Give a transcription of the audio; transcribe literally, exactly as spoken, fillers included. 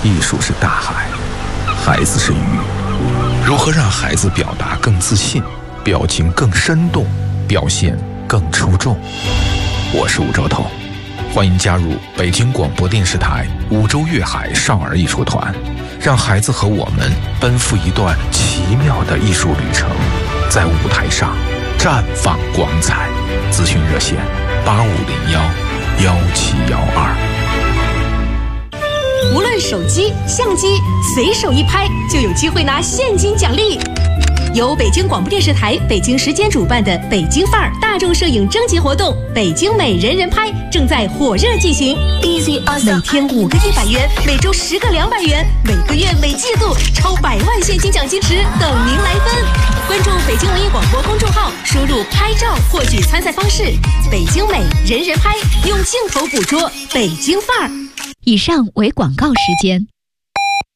艺术是大海，孩子是鱼。如何让孩子表达更自信，表情更生动，表现更出众？我是武周彤，欢迎加入北京广播电视台五洲粤海少儿艺术团，让孩子和我们奔赴一段奇妙的艺术旅程，在舞台上绽放光彩。咨询热线八五零幺幺七幺二。 无论手机、相机，随手一拍就有机会拿现金奖励。由北京广播电视台北京时间主办的北京范儿大众摄影征集活动“北京美人人拍”正在火热进行。每天五个一百元，每周十个两百元，每个月每季度超百万现金奖金池等您来分。关注北京文艺广播公众号，输入拍照获取参赛方式。北京美人人拍，用镜头捕捉北京范儿。 以上为广告时间。